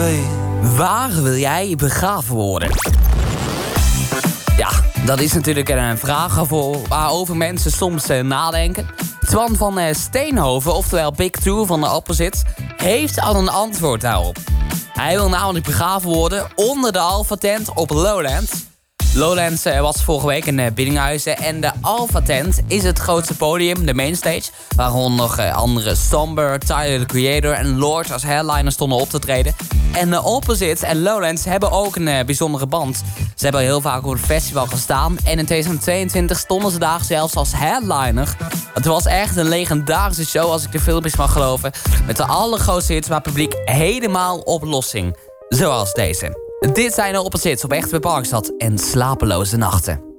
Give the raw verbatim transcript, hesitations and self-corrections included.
twee. Waar wil jij begraven worden? Ja, dat is natuurlijk een vraag waarover mensen soms uh, nadenken. Twan van uh, Steenhoven, oftewel Big Two van de Opposites, heeft al een antwoord daarop. Hij wil namelijk begraven worden onder de Alpha-tent op Lowlands. Lowlands uh, was vorige week in uh, Biddinghuizen en de Alpha-tent is het grootste podium, de mainstage, waaronder nog uh, andere Somber, Tyler the Creator en Lord als headliners stonden op te treden. En de Opposites en Lowlands hebben ook een uh, bijzondere band. Ze hebben heel vaak op het festival gestaan en in tweeduizend tweeëntwintig stonden ze daar zelfs als headliner. Het was echt een legendarische show als ik de filmpjes mag geloven, met de allergrootste hits waar het publiek helemaal op lossing. Zoals deze. Dit zijn de Opposites op Echte Parkstad en slapeloze nachten.